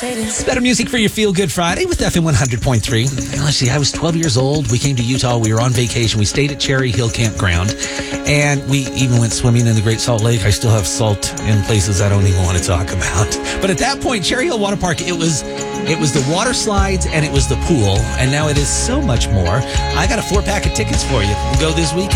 Better music for your Feel Good Friday with FM 100.3. Let's see, I was 12 years old. We came to Utah. We were on vacation. We stayed at Cherry Hill Campground. And we even went swimming in the Great Salt Lake. I still have salt in places I don't even want to talk about. But at that point, Cherry Hill Water Park, it was the water slides and it was the pool. And now it is so much more. I got a 4-pack of tickets for you. Go this week.